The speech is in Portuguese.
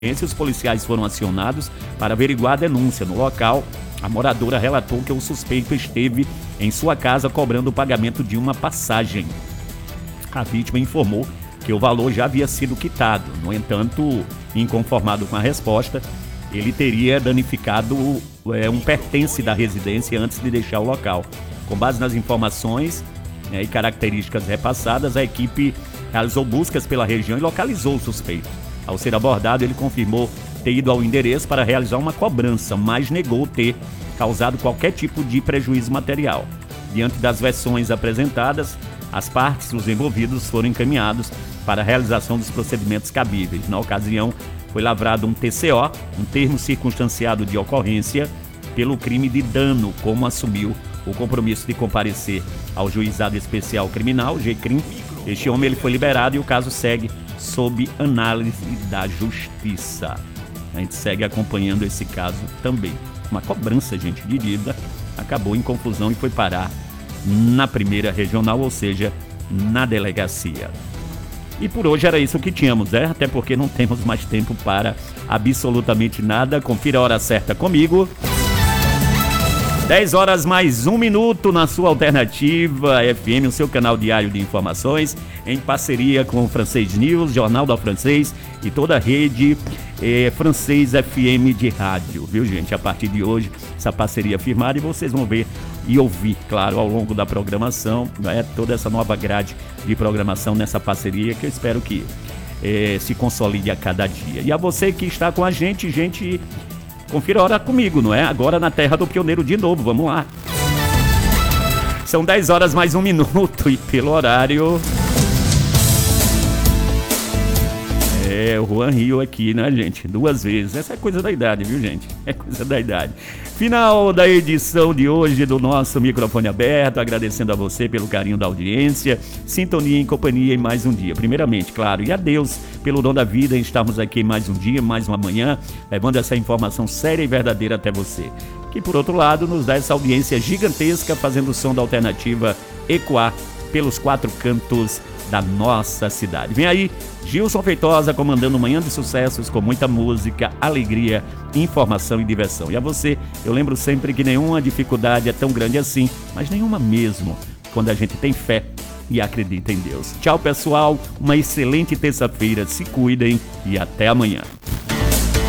Os policiais foram acionados para averiguar a denúncia. No local, a moradora relatou que o suspeito esteve em sua casa cobrando o pagamento de uma passagem. A vítima informou que o valor já havia sido quitado. No entanto, inconformado com a resposta, ele teria danificado um pertence da residência antes de deixar o local. Com base nas informações e características repassadas, a equipe realizou buscas pela região e localizou o suspeito. Ao ser abordado, ele confirmou ter ido ao endereço para realizar uma cobrança, mas negou ter causado qualquer tipo de prejuízo material. Diante das versões apresentadas, as partes, os envolvidos, foram encaminhados para a realização dos procedimentos cabíveis. Na ocasião, foi lavrado um TCO, um termo circunstanciado de ocorrência, pelo crime de dano, como assumiu o compromisso de comparecer ao Juizado Especial Criminal, GCRIM. Este homem ele foi liberado e o caso segue sob análise da Justiça. A gente segue acompanhando esse caso também. Uma cobrança, gente, de dívida acabou em confusão e foi parar na primeira regional, ou seja, na delegacia. E por hoje era isso que tínhamos, até porque não temos mais tempo para absolutamente nada. Confira a hora certa comigo. 10 horas mais 1 minuto na sua Alternativa FM, o seu canal diário de informações, em parceria com o Francês News, Jornal da Francês e toda a rede Francês FM de rádio, viu, gente? A partir de hoje, essa parceria firmada e vocês vão ver e ouvir, claro, ao longo da programação, toda essa nova grade de programação nessa parceria que eu espero que se consolide a cada dia. E a você que está com a gente, confira a hora comigo, não é? Agora na Terra do Pioneiro de novo, vamos lá. São 10 horas mais 1 minuto e pelo horário... o Juan Rio aqui, né, gente? 2 vezes. Essa é coisa da idade, viu, gente? É coisa da idade. Final da edição de hoje do nosso Microfone Aberto, agradecendo a você pelo carinho da audiência, sintonia e companhia em mais um dia. Primeiramente, claro, e a Deus pelo dom da vida em estarmos aqui mais um dia, mais uma manhã, levando essa informação séria e verdadeira até você. Que, por outro lado, nos dá essa audiência gigantesca, fazendo o som da Alternativa ecoar pelos 4 cantos da nossa cidade. Vem aí, Gilson Feitosa comandando Manhã de Sucessos com muita música, alegria, informação e diversão. E a você, eu lembro sempre que nenhuma dificuldade é tão grande assim, mas nenhuma mesmo, quando a gente tem fé e acredita em Deus. Tchau, pessoal, uma excelente terça-feira, se cuidem e até amanhã.